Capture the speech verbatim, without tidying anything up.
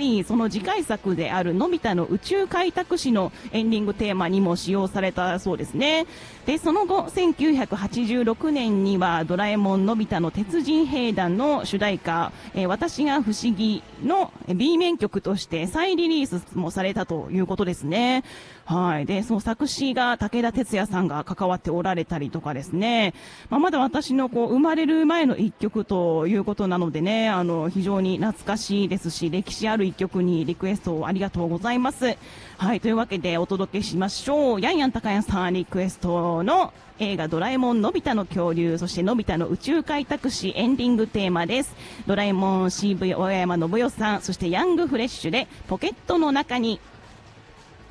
り、その次回作であるのび太の宇宙開拓史のエンディングテーマにも使用されたそうですね。で、その後、せんきゅうひゃくはちじゅうろくねんにはドラえもんのび太の鉄人兵団の主題歌、えー、私が不思議の B 面曲として再リリースもされたということですね。はい。で、その作詞が武田鉄矢さんが関わっておられたりとかですね。まあ、まだ私のこう生まれる前の一曲ということなのでね、あの、非常に懐かしいですし、歴史ある一曲にリクエストをありがとうございます。はい。というわけでお届けしましょう。ヤンヤン高谷さんリクエストの映画ドラえもんのび太の恐竜、そしてのび太の宇宙開拓史エンディングテーマです。ドラえもん シーブイ 大山信代さん、そしてヤングフレッシュでポケットの中に。